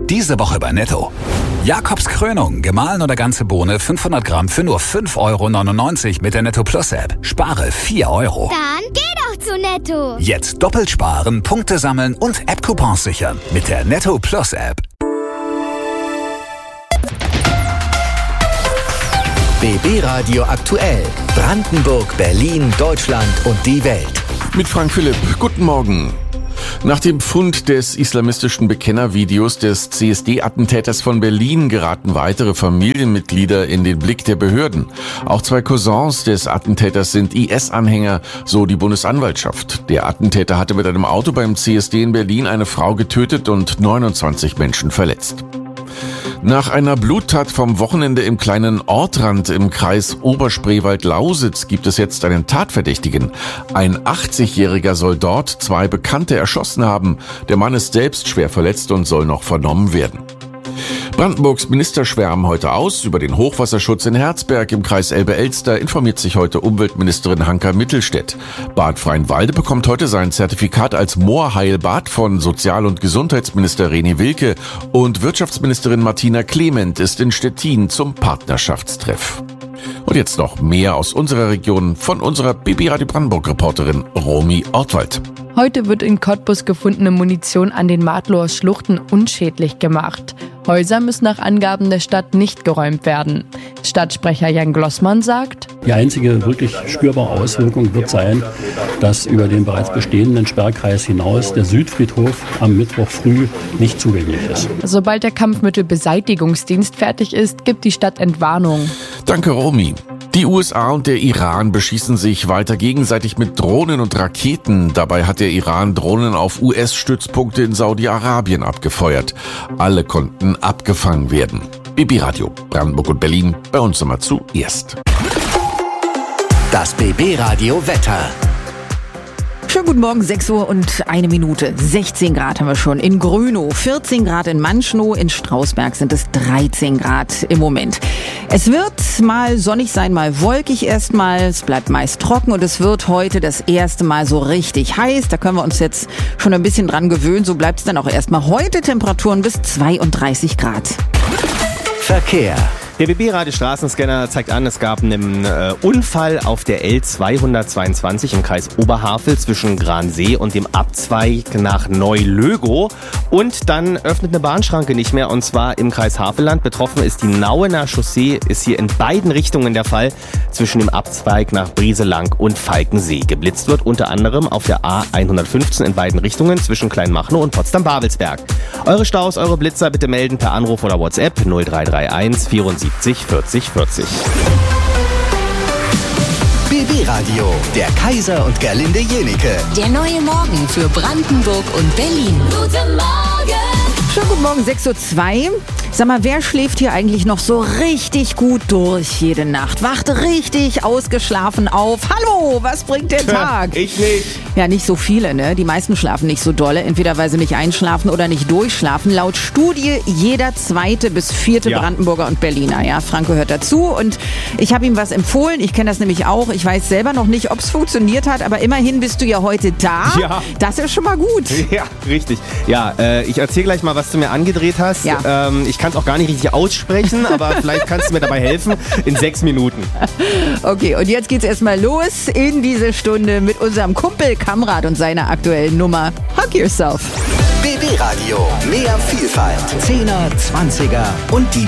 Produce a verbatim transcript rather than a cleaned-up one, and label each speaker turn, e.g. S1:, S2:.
S1: Diese Woche bei Netto. Jakobs Krönung, gemahlen oder ganze Bohne fünfhundert Gramm für nur fünf Euro neunundneunzig mit der Netto Plus App. Spare vier Euro.
S2: Dann geh doch zu Netto.
S1: Jetzt doppelt sparen, Punkte sammeln und App-Coupons sichern mit der Netto Plus App.
S3: B B Radio aktuell. Brandenburg, Berlin, Deutschland und die Welt.
S4: Mit Frank Philipp. Guten Morgen. Nach dem Fund des islamistischen Bekennervideos des C S D-Attentäters von Berlin geraten weitere Familienmitglieder in den Blick der Behörden. Auch zwei Cousins des Attentäters sind I S-Anhänger, so die Bundesanwaltschaft. Der Attentäter hatte mit einem Auto beim C S D in Berlin eine Frau getötet und neunundzwanzig Menschen verletzt. Nach einer Bluttat vom Wochenende im kleinen Ortrand im Kreis Oberspreewald-Lausitz gibt es jetzt einen Tatverdächtigen. Ein achtzigjähriger soll dort zwei Bekannte erschossen haben. Der Mann ist selbst schwer verletzt und soll noch vernommen werden. Brandenburgs Minister schwärmen heute aus. Über den Hochwasserschutz in Herzberg im Kreis Elbe-Elster informiert sich heute Umweltministerin Hanka Mittelstädt. Bad Freienwalde bekommt heute sein Zertifikat als Moorheilbad von Sozial- und Gesundheitsminister René Wilke und Wirtschaftsministerin Martina Clement ist in Stettin zum Partnerschaftstreff. Und jetzt noch mehr aus unserer Region von unserer B B Radio Brandenburg-Reporterin Romy Ortwald.
S5: Heute wird in Cottbus gefundene Munition an den Martloher Schluchten unschädlich gemacht. Häuser müssen nach Angaben der Stadt nicht geräumt werden. Stadtsprecher Jan Glossmann sagt:
S6: Die einzige wirklich spürbare Auswirkung wird sein, dass über den bereits bestehenden Sperrkreis hinaus der Südfriedhof am Mittwoch früh nicht zugänglich ist.
S5: Sobald der Kampfmittelbeseitigungsdienst fertig ist, gibt die Stadt Entwarnung.
S4: Danke, Romy. Die U S A und der Iran beschießen sich weiter gegenseitig mit Drohnen und Raketen. Dabei hat der Iran Drohnen auf U S-Stützpunkte in Saudi-Arabien abgefeuert. Alle konnten abgefangen werden. B B Radio, Brandenburg und Berlin, bei uns immer zuerst.
S3: Das B B Radio Wetter.
S7: Schönen guten Morgen, sechs Uhr und eine Minute. sechzehn Grad haben wir schon in Grönow, vierzehn Grad in Manschnow, in Strausberg sind es dreizehn Grad im Moment. Es wird mal sonnig sein, mal wolkig erstmal, es bleibt meist trocken und es wird heute das erste Mal so richtig heiß. Da können wir uns jetzt schon ein bisschen dran gewöhnen, so bleibt es dann auch erstmal heute Temperaturen bis zweiunddreißig Grad.
S3: Verkehr.
S8: Der B B-Radio Straßenscanner zeigt an, es gab einen äh, Unfall auf der L zweihundertzweiundzwanzig im Kreis Oberhavel zwischen Gransee und dem Abzweig nach Neulögow. Und dann öffnet eine Bahnschranke nicht mehr, und zwar im Kreis Havelland. Betroffen ist die Nauener Chaussee, ist hier in beiden Richtungen der Fall, zwischen dem Abzweig nach Brieselang und Falkensee. Geblitzt wird unter anderem auf der A hundertfünfzehn in beiden Richtungen zwischen Kleinmachnow und Potsdam-Babelsberg. Eure Staus, eure Blitzer bitte melden per Anruf oder WhatsApp null drei drei eins vierundsiebzig vierzig vierzig.
S3: B B Radio, der Kaiser und Gerlinde Jenike.
S9: Der neue Morgen für Brandenburg und Berlin. Guten Morgen!
S7: Schönen guten Morgen, sechs Uhr zwei. Sag mal, wer schläft hier eigentlich noch so richtig gut durch jede Nacht? Wacht richtig ausgeschlafen auf. Hallo, was bringt der Tag?
S8: Ich nicht.
S7: Ja, nicht so viele, ne? Die meisten schlafen nicht so dolle, entweder weil sie nicht einschlafen oder nicht durchschlafen. Laut Studie jeder zweite bis vierte
S8: Ja.
S7: Brandenburger und Berliner. Ja, Franco hört dazu und ich habe ihm was empfohlen. Ich kenne das nämlich auch. Ich weiß selber noch nicht, ob es funktioniert hat, aber immerhin bist du ja heute da.
S8: Ja.
S7: Das ist schon mal gut.
S8: Ja, richtig. Ja, äh, ich erzähle gleich mal, was du mir angedreht hast.
S7: Ja.
S8: Ähm, ich kann es auch gar nicht richtig aussprechen, aber vielleicht kannst du mir dabei helfen in sechs Minuten.
S7: Okay, und jetzt geht's erstmal los in diese Stunde mit unserem Kumpel Kamrat und seiner aktuellen Nummer Hug Yourself.
S3: B B Radio, mehr Vielfalt. Zehner, Zwanziger und die